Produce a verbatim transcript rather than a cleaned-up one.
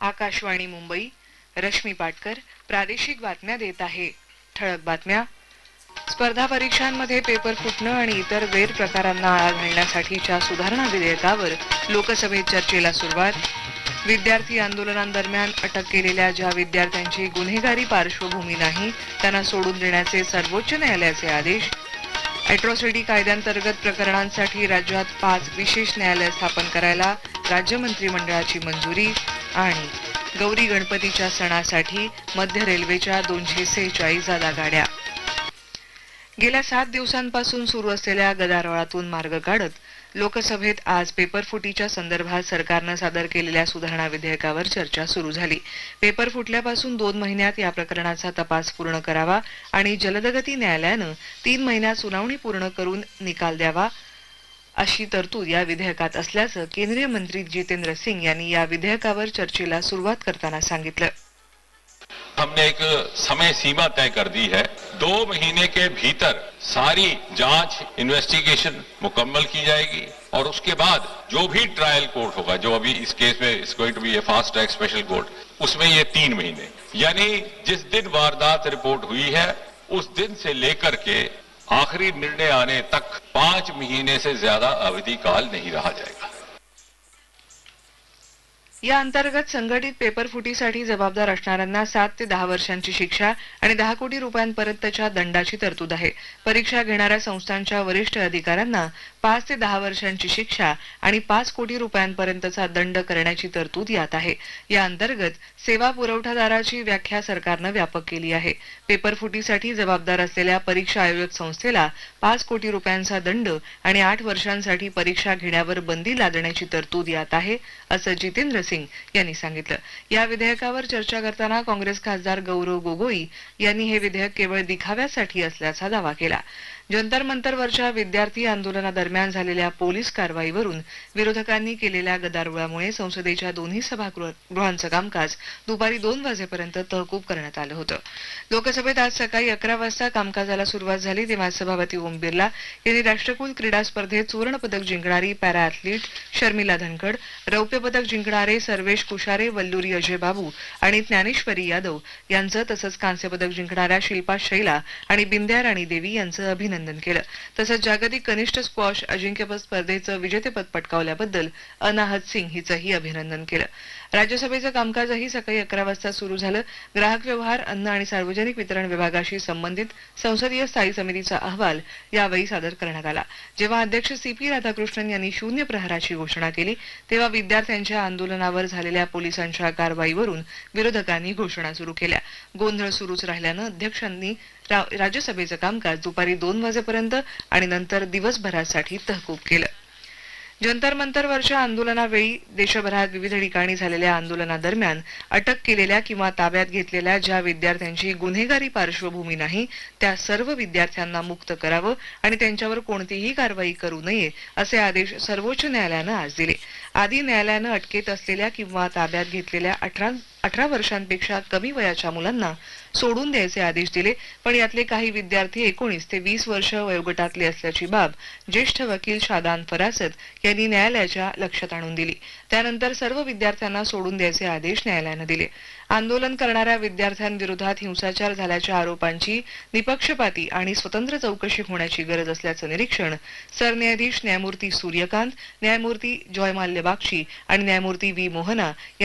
आकाशवाणी मुंबई, रश्मी पाटकर प्रादेशिक बातम्या देत आहे. ठळक बातम्या. स्पर्धा परीक्षांमध्ये पेपर फुटणं आणि इतर गैर प्रकारांना आळा घालण्यासाठीच्या सुधारणा विधेयकावर लोकसभेत चर्चेला सुरुवात. विद्यार्थी आंदोलनांदरम्यान अटक केलेल्या ज्या विद्यार्थ्यांची गुन्हेगारी पार्श्वभूमी नाही त्यांना सोडून देण्याचे सर्वोच्च न्यायालयाचे आदेश. अॅट्रॉसिटी कायद्यांतर्गत प्रकरणांसाठी राज्यात पाच विशेष न्यायालय स्थापन करायला राज्य मंत्रिमंडळाची मंजुरी. आणि गौरी गणपतीच्या सणासाठी मध्य रेल्वेच्या दोनशे सेहेचाळीस जादा गाड्या. गेल्या सात दिवसांपासून सुरू असलेल्या गदारोळातून मार्ग काढत लोकसभेत आज पेपरफुटीच्या संदर्भात सरकारनं सादर केलेल्या सुधारणा विधेयकावर चर्चा सुरू झाली. पेपर फुटल्यापासून दोन महिन्यात या प्रकरणाचा तपास पूर्ण करावा आणि जलदगती न्यायालयानं तीन महिन्यात सुनावणी पूर्ण करून निकाल द्यावा अशी तरतूद या विधेयकात असल्याचं केंद्रीय मंत्री जितेंद्र सिंग यांनी या विधेयकावर चर्चेला सुरुवात करताना सांगितलं. हमने एक समय सीमा तय कर दी है. दो महीने के भीतर सारी जांच इन्वेस्टिगेशन मुकम्मल की जाएगी और उसके बाद जो भी ट्रायल कोर्ट होगा, जो अभी इस केस में is going to be A fast track special court, उसमें ये तीन महीने यानी जिस दिन वारदात रिपोर्ट हुई है उस दिन से लेकर के आखिरी निर्णय आने तक पांच महीने से ज्यादा अवधि काल नहीं रहा जाएगा. या अंतर्गत संघटित पेपर फुटीसाठी जबाबदार असणाऱ्यांना सात ते दहा वर्षांची शिक्षा आणि दहा कोटी रुपयांपर्यंतच्या दंडाची तरतूद आहे. परीक्षा घेणाऱ्या संस्थांच्या वरिष्ठ अधिकाऱ्यांना पाच ते दहा वर्षांची शिक्षा आणि पाच कोटी रुपयांपर्यंतचा दंड करण्याची तरतूद यात आहे. या अंतर्गत सेवा पुरवठादाराची व्याख्या सरकारनं व्यापक केली आहे. पेपर फुटीसाठी जबाबदार असलेल्या परीक्षा आयोजक संस्थेला पाच कोटी रुपयांचा दंड आणि आठ वर्षांसाठी परीक्षा घेण्यावर बंदी लादण्याची तरतूद यात आहे, असं जितेंद्र सिंग यांनी सांगितलं. या विधेयकावर चर्चा करताना काँग्रेस खासदार गौरव गोगोई यांनी हे विधेयक केवळ दिखाव्यासाठी असल्याचा दावा केला. जंतर मंतरवरच्या विद्यार्थी आंदोलनादरम्यान झालेल्या पोलीस कारवाईवरून विरोधकांनी केलेल्या गदारोळामुळे संसदेच्या दोन्ही सभागृहांचं कामकाज दुपारी दोन वाजेपर्यंत तहकूब करण्यात आलं होतं. लोकसभेत आज सकाळी अकरा वाजता कामकाजाला सुरुवात झाली तेव्हा सभापती ओम बिर्ला यांनी राष्ट्रकुल क्रीडा स्पर्धेत सुवर्ण पदक जिंकणारी पॅरा ॲथलीट शर्मिला धनखड, रौप्य पदक जिंकणारे सर्वेश कुशारे, वल्लुरी अजय बाबू आणि ज्ञानेश्वरी यादव यांचं तसंच कांस्य पदक जिंकणाऱ्या शिल्पा शैला आणि बिंद्या राणी देवी यांचं अभिनंदन केलं. तसंच जागतिक कनिष्ठ स्क्वॉश अजिंक्यपद स्पर्धेचं विजेतेपद पटकावल्याबद्दल अनाहत सिंग हिचंही अभिनंदन केलं. राज्यसभेचं कामकाजही सकाळी अकरा वाजता सुरू झालं. ग्राहक व्यवहार, अन्न आणि सार्वजनिक वितरण विभागाशी संबंधित संसदीय स्थायी समितीचा अहवाल यावेळी सादर करण्यात आला. जेव्हा अध्यक्ष सी पी राधाकृष्णन यांनी शून्य प्रहराची घोषणा केली तेव्हा विद्यार्थ्यांच्या आंदोलनावर झालेल्या पोलिसांच्या कारवाईवरून विरोधकांनी घोषणा सुरू केल्या. गोंधळ सुरूच राहिल्यानं अध्यक्षांनी राज्यसभेचं कामकाज दुपारी दोन वाजेपर्यंत आणि नंतर दिवसभरासाठी तहकूब केलं. जंतर मंतरवरच्या आंदोलनावेळी देशभरात विविध ठिकाणी झालेल्या आंदोलनादरम्यान अटक केलेल्या किंवा ताब्यात घेतलेल्या ज्या विद्यार्थ्यांची गुन्हेगारी पार्श्वभूमी नाही त्या सर्व विद्यार्थ्यांना मुक्त करावं आणि त्यांच्यावर कोणतीही कारवाई करू नये असे आदेश सर्वोच्च न्यायालयानं आज दिले. आधी न्यायालयानं अटकेत असलेल्या किंवा ताब्यात घेतलेल्या अठरा अठरा वर्षांपेक्षा कमी वयाच्या मुलांना सोडून द्यायचे आदेश दिले, पण यातले काही विद्यार्थी एकोणीस ते वीस वर्ष वयोगटातले असल्याची बाब ज्येष्ठ वकील शादान फरासत यांनी न्यायालयाच्या लक्षात आणून दिली. त्यानंतर सर्व विद्यार्थ्यांना सोडून द्यायचे आदेश न्यायालयानं दिले. आंदोलन करणाऱ्या विद्यार्थ्यांविरोधात हिंसाचार झाल्याच्या आरोपांची निपक्षपाती आणि स्वतंत्र चौकशी होण्याची गरज असल्याचं निरीक्षण सरन्यायाधीश न्यायमूर्ती सूर्यकांत, न्यायमूर्ती जॉयमाल्य बागची आणि न्यायमूर्ती व्ही मोहना